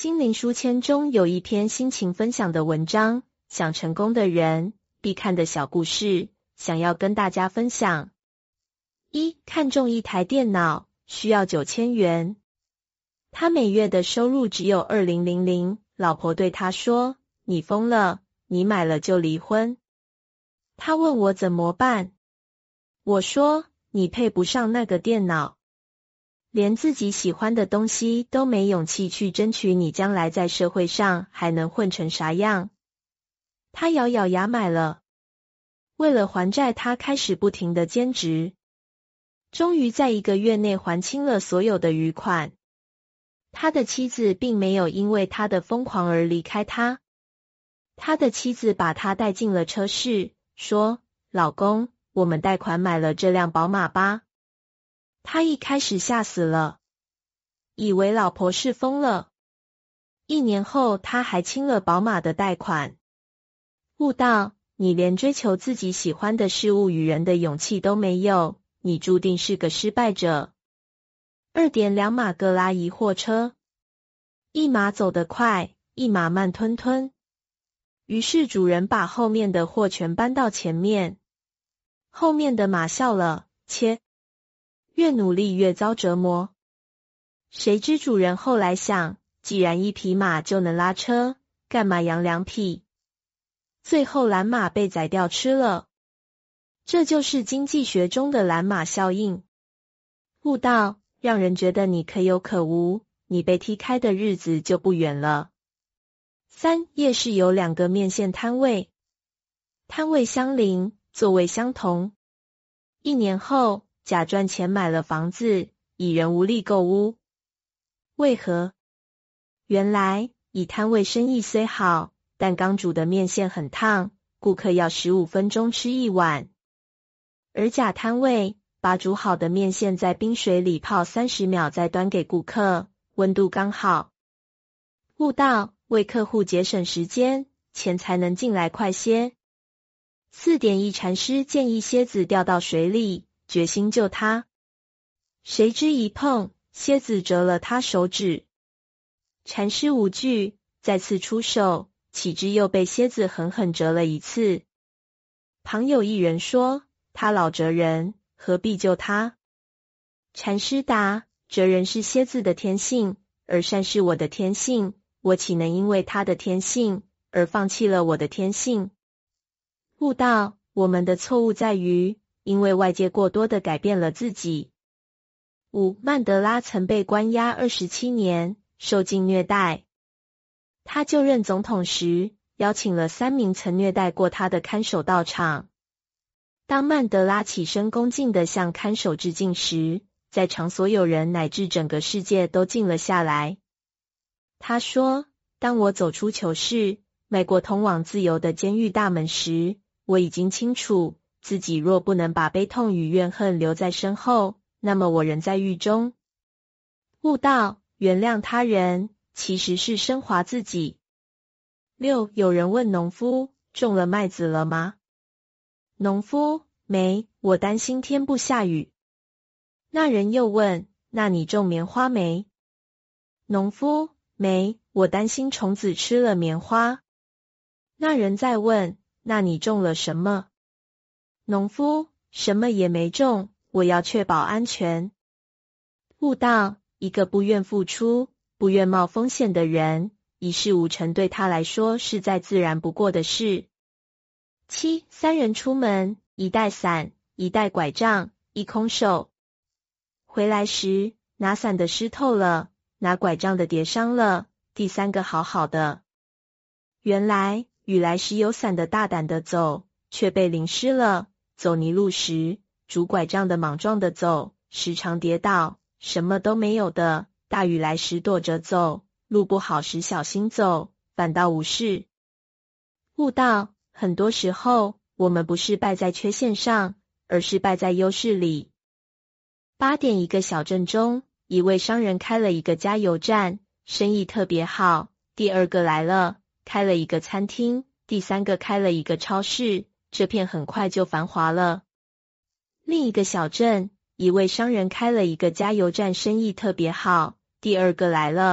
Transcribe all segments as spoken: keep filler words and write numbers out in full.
心灵书签中有一篇心情分享的文章，想成功的人必看的小故事，想要跟大家分享。一、看中一台电脑，需要九千元。他每月的收入只有二千，老婆对他说：“你疯了，你买了就离婚。”他问我怎么办，我说：“你配不上那个电脑。连自己喜欢的东西都没勇气去争取，你将来在社会上还能混成啥样？”他咬咬牙买了。为了还债，他开始不停的兼职，终于在一个月内还清了所有的余款。他的妻子并没有因为他的疯狂而离开他，他的妻子把他带进了车室，说：“老公，我们贷款买了这辆宝马吧。”他一开始吓死了，以为老婆是疯了。一年后，他还清了宝马的贷款。悟道，你连追求自己喜欢的事物与人的勇气都没有，你注定是个失败者。二点两马格拉疑货车，一马走得快，一马慢吞吞。于是主人把后面的货全搬到前面，后面的马笑了，切，越努力越遭折磨。谁知主人后来想，既然一匹马就能拉车，干嘛养两匹？最后蓝马被宰掉吃了。这就是经济学中的蓝马效应。悟道，让人觉得你可有可无，你被踢开的日子就不远了。三、夜市有两个面线摊位，摊位相邻，座位相同。一年后，甲赚钱买了房子，乙人无力购屋。为何？原来，乙摊位生意虽好，但刚煮的面线很烫，顾客要十五分钟吃一碗。而甲摊位把煮好的面线在冰水里泡三十秒再端给顾客，温度刚好。悟道，为客户节省时间，钱才能进来快些。四点一禅师建议蝎子掉到水里，决心救他。谁知一碰，蝎子折了他手指。禅师无惧，再次出手，岂知又被蝎子狠狠折了一次。旁有一人说：“他老折人，何必救他？”禅师答：“折人是蝎子的天性，而善是我的天性，我岂能因为他的天性而放弃了我的天性？”悟道，我们的错误在于，因为外界过多的改变了自己。五、曼德拉曾被关押二十七年，受尽虐待。他就任总统时，邀请了三名曾虐待过他的看守到场。当曼德拉起身恭敬地向看守致敬时，在场所有人乃至整个世界都静了下来。他说：“当我走出囚室，迈过通往自由的监狱大门时，我已经清楚，自己若不能把悲痛与怨恨留在身后，那么我仍在狱中。”悟道，原谅他人，其实是升华自己。六、有人问农夫：“种了麦子了吗？”农夫：“没，我担心天不下雨。”那人又问：“那你种棉花没？”农夫：“没，我担心虫子吃了棉花。”那人再问：“那你种了什么？”农夫：“什么也没种，我要确保安全。”悟道，一个不愿付出、不愿冒风险的人，一事无成对他来说是再自然不过的事。七、三人出门，一带伞，一带拐杖，一空手。回来时，拿伞的湿透了，拿拐杖的跌伤了，第三个好好的。原来雨来时有伞的大胆的走，却被淋湿了；走泥路时，拄拐杖的莽撞的走，时常跌倒；什么都没有的，大雨来时躲着走，路不好时小心走，反倒无事。悟道，很多时候，我们不是败在缺陷上，而是败在优势里。八点一个小镇中，一位商人开了一个加油站，生意特别好。第二个来了，开了一个餐厅，第三个开了一个超市，这片很快就繁华了。另一个小镇，一位商人开了一个加油站，生意特别好。第二个来了，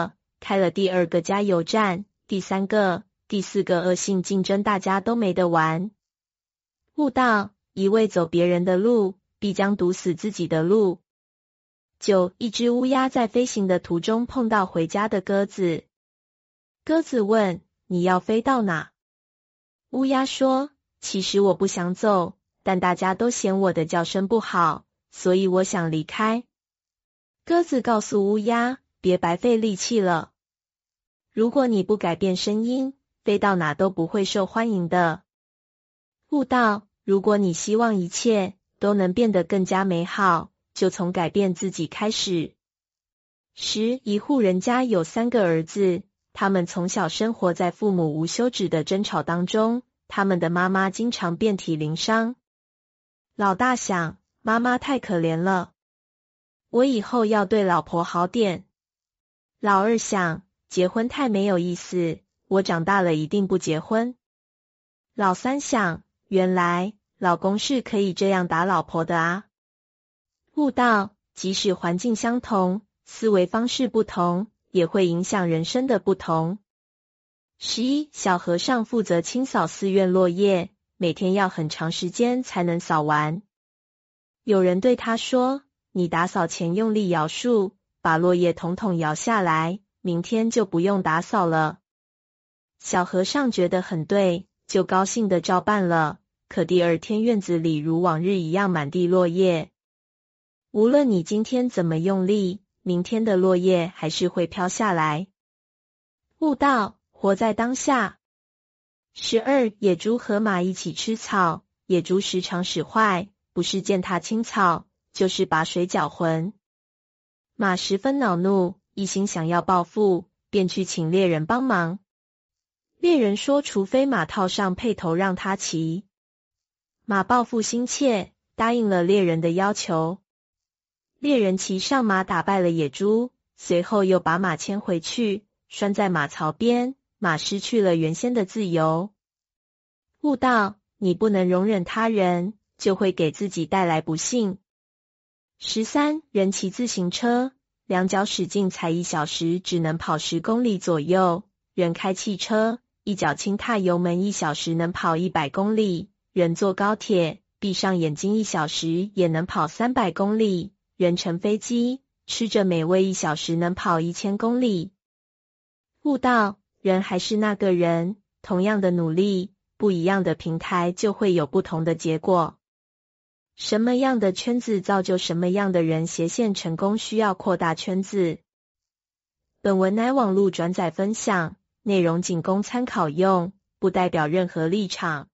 开了第二个加油站，第三个、第四个恶性竞争，大家都没得玩。悟道，一味走别人的路，必将堵死自己的路。九，一只乌鸦在飞行的途中碰到回家的鸽子。鸽子问：你要飞到哪？乌鸦说：其实我不想走，但大家都嫌我的叫声不好，所以我想离开。鸽子告诉乌鸦：别白费力气了。如果你不改变声音，飞到哪都不会受欢迎的。悟道，如果你希望一切都能变得更加美好，就从改变自己开始。十，一户人家有三个儿子，他们从小生活在父母无休止的争吵当中，他们的妈妈经常遍体鳞伤。老大想，妈妈太可怜了，我以后要对老婆好点。老二想，结婚太没有意思，我长大了一定不结婚。老三想，原来老公是可以这样打老婆的啊。悟道，即使环境相同，思维方式不同，也会影响人生的不同。十一，小和尚负责清扫寺院落叶，每天要很长时间才能扫完。有人对他说：你打扫前用力摇树，把落叶统统摇下来，明天就不用打扫了。小和尚觉得很对，就高兴地照办了。可第二天院子里如往日一样满地落叶。无论你今天怎么用力，明天的落叶还是会飘下来。悟道，活在当下。十二，野猪和马一起吃草，野猪时常使坏，不是践踏青草，就是把水搅浑。马十分恼怒，一心想要报复，便去请猎人帮忙。猎人说除非马套上辔头让他骑。马报复心切，答应了猎人的要求。猎人骑上马打败了野猪，随后又把马牵回去，拴在马槽边，马失去了原先的自由。悟道，你不能容忍他人，就会给自己带来不幸。十三，人骑自行车，两脚使劲踩一小时只能跑十公里左右，人开汽车，一脚轻踏油门一小时能跑一百公里，人坐高铁，闭上眼睛一小时也能跑三百公里，人乘飞机，吃着美味一小时能跑一千公里。悟道，人还是那个人，同样的努力，不一样的平台就会有不同的结果。什么样的圈子造就什么样的人，斜线成功需要扩大圈子。本文乃网络转载分享，内容仅供参考用，不代表任何立场。